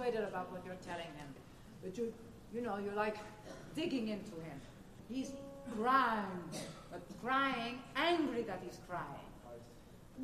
excited about what you're telling him. But you're like digging into him. He's crying, angry that he's crying.